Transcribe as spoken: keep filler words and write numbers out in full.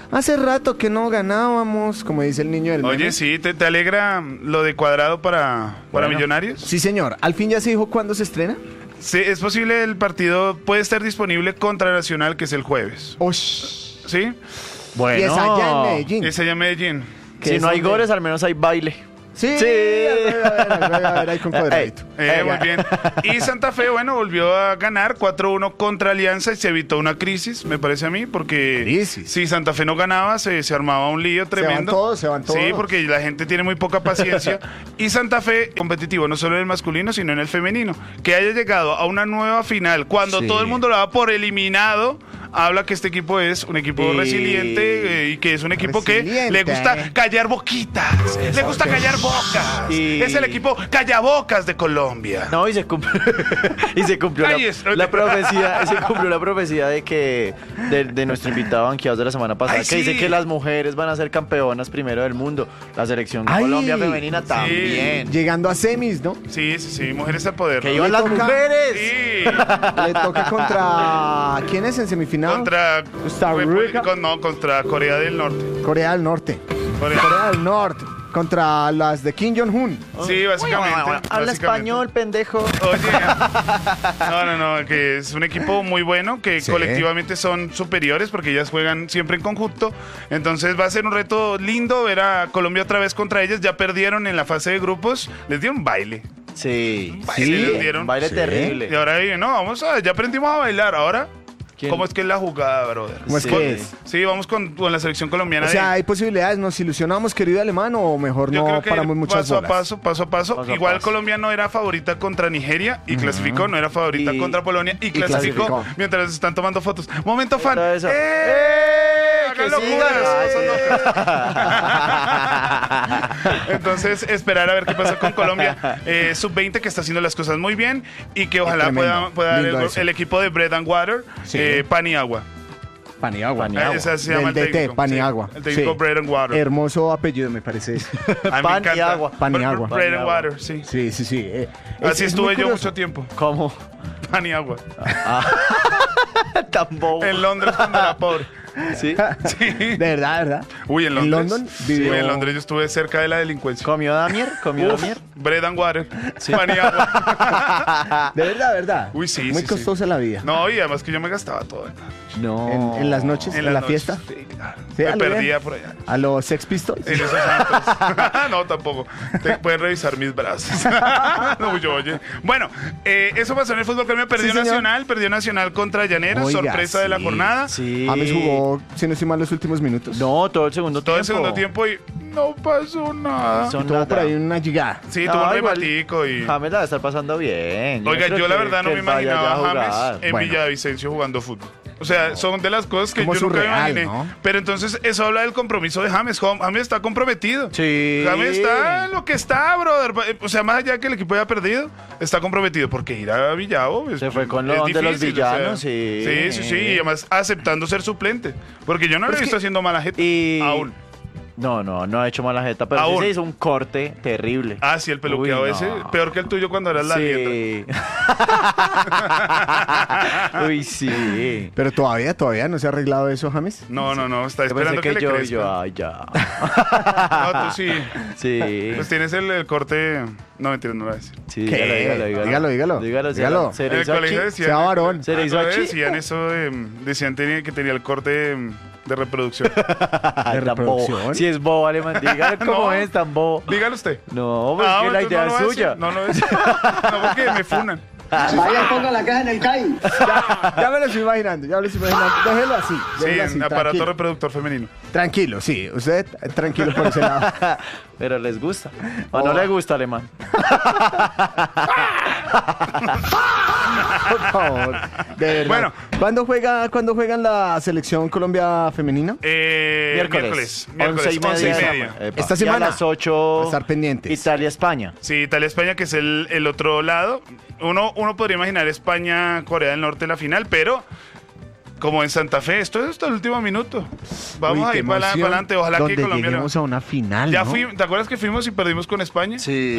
hace rato que no ganábamos, como dice el niño del meme. Oye, sí, ¿te, te alegra lo de Cuadrado para, para Bueno. Millonarios? Sí, señor. ¿Al fin ya se dijo cuándo se estrena? Sí, es posible, el partido puede estar disponible contra Nacional, que es el jueves. Ush. ¿Sí? Bueno, Y es allá en Medellín. Es allá en Medellín. que si es no hay donde- goles, al menos hay baile. Sí, Sí. a ver, a ver, a ver, a ver, ahí con Cuadradito. Eh, muy Venga. bien. Y Santa Fe, bueno, volvió a ganar cuatro uno contra Alianza y se evitó una crisis, me parece a mí, porque Crisis. si Santa Fe no ganaba, se, se armaba un lío tremendo. van todos, se van todos. Sí, porque la gente tiene muy poca paciencia. Y Santa Fe, competitivo, no solo en el masculino, sino en el femenino. Que haya llegado a una nueva final, cuando Sí. todo el mundo lo da por eliminado, habla que este equipo es un equipo Sí. resiliente eh, y que es un equipo que Resiliente, le gusta eh. callar boquitas, le gusta callar bocas. Y- Es el equipo callabocas de Colombia. No, y se cumplió, y se cumplió Ay, la, es- la profecía, se cumplió la profecía de que de, de nuestro invitado banqueados de la semana pasada, Ay, que dice sí. que las mujeres van a ser campeonas primero del mundo, la selección Ay. Colombia femenina también. Llegando a semis, ¿no? Sí, sí, sí, mujeres al poder. Que ¿no? iban las toca- mujeres. Sí, Le toca contra... ¿Quién es en semifinal? contra Costa Rica. con- no, contra Corea del Norte. Corea del Norte. Corea- Corea del Norte. Contra las de Kim Jong-un. Sí, básicamente. Habla básicamente. español, pendejo. Oye, no, no, no, que es un equipo muy bueno, que Sí. colectivamente son superiores porque ellas juegan siempre en conjunto. Entonces va a ser un reto lindo ver a Colombia otra vez contra ellas. Ya perdieron en la fase de grupos, les dieron baile. Sí, Baile sí, les dieron. un baile Sí. terrible. Y ahora dicen, no, vamos a, ya aprendimos a bailar. Ahora, ¿Quién? ¿cómo es que es la jugada, brother? ¿Cómo es Sí. que es? Sí, vamos con, con la selección colombiana. O de- sea, hay posibilidades. ¿Nos ilusionamos, querido alemán, o mejor Yo no creo que paramos muchas paso a bolas? paso, paso a paso. Paso a Igual paso. Colombia no era favorita contra Nigeria y clasificó, no era favorita Y- contra Polonia y, clasificó, clasificó. mientras están tomando fotos. Momento fan. Todo eso. ¡Eh! ¡Eh! ¡Hagan ¡Que locuras! siga! Entonces, esperar a ver qué pasa con Colombia. Eh, sub veinte que está haciendo las cosas muy bien y que ojalá Tremendo. pueda, pueda dar el, Lindo eso. el equipo de Bread and Water, Sí. eh, pan y agua. Paniagua. Paniagua. Eh, esa se llama Del el D T, técnico. Paniagua. Sí, el técnico Sí. Bread and Water. Hermoso apellido, me parece. eso. A mí me Pan y encanta. agua. Pan y Bre- agua. Bread Pan y and agua. Water, sí. Sí, sí, sí. eh, es- Así es estuve muy yo curioso. mucho tiempo. ¿Cómo? Pan y agua. Tan bobo. En Londres cuando era pobre. ¿Sí? Sí. De verdad, de verdad. Uy, en ¿En Londres. London Sí, vivió- en Londres yo estuve cerca de la delincuencia. ¿Comió Damier? ¿Comió Uf, Damier? bread and water. Pan y agua. De verdad, de verdad. Uy, sí, Muy sí, costosa la vida. No, y además que yo me gastaba todo. No. En, en las noches, en, las la noches. fiesta. Sí, claro. Sí, a me lo bien. perdía por allá. A los Sex Pistols. En esos santos. No, tampoco. Te pueden revisar mis brazos. No, yo, oye. Bueno, eh, eso pasó en el fútbol colombiano. Perdió Sí, señor. Nacional, perdió Nacional contra Llaneros. Oiga, sorpresa de la sí. jornada. Sí. James jugó, si no estoy mal, los últimos minutos. No, todo el segundo Todo tiempo. el segundo tiempo y no pasó nada. Son Tuvo nada. por ahí una llegada. Sí, No, tuvo un igual, rematico y... James la va a estar pasando bien. Oiga, creo yo la que- verdad no que me él vaya imaginaba ya a a James jugar. en Bueno. Villavicencio jugando fútbol. O sea, son de las cosas que Como yo nunca me surreal, imaginé. ¿no? Pero entonces eso habla del compromiso de James. Jam- James está comprometido. Sí. James está en lo que está, brother. O sea, más allá que el equipo haya perdido, está comprometido. Porque ir a Villavo es- Se fue con es lo de los difícil, villanos, o sea, sí. Sí, sí, sí. Y además aceptando ser suplente. Porque yo no Pero lo he es visto que- haciendo mala jeta. Y... Aún. No, no, no ha hecho mala jeta, pero sí Aún. se hizo un corte terrible. Ah, sí, el peluqueado Uy, no. ese. Peor que el tuyo cuando eras la dieta. Sí. Uy, sí. Pero todavía, todavía no se ha arreglado eso, James. No, no, no. Está Yo pensé esperando que, que le yo, crezca. yo, ay, ya. No, tú sí. Sí. Pues tienes el, el corte. No, mentira, no lo voy a decir. Sí, ¿Qué? dígalo, dígalo, Dígalo, dígalo. Dígalo, se- Dígalo. se En le el hizo colegio chi- decían. Sea varón. Se le hizo Ah, chi- decían eso de. Decían tenía- que tenía el corte de, de reproducción. Ay, de tan bobo. reproducción. Si es bobo, alemán, dígalo cómo No. es tan bobo. Dígalo usted. No, pues Ah, que la entonces idea no lo es voy a suya. decir. No, no es. No, porque me funan. Vaya, ponga la caja en el C A I. Ya, ya me lo estoy imaginando, ya me lo estoy imaginando. Déjelo así. Sí, déjelo en así, aparato tranquilo. reproductor femenino. Tranquilo, sí. Usted eh, tranquilo por ese lado. Pero les gusta. O Oh. no les gusta, alemán. Por favor. De verdad. Bueno. ¿Cuándo juega, ¿cuándo juegan la selección Colombia femenina? Eh, Miércoles. Miércoles. Miércoles. Once y media. media. Epa. Esta Y semana. a las ocho. Estar pendientes. Italia-España. Sí, Italia-España, que es el, el otro lado. Uno, uno podría imaginar España-Corea del Norte en la final, pero como en Santa Fe, esto es hasta el último minuto. Vamos Uy, a qué ir para emoción. adelante. Ojalá Donde que Colombia... lleguemos a una final, Ya ¿no? fui, ¿te acuerdas que fuimos y perdimos con España? Sí.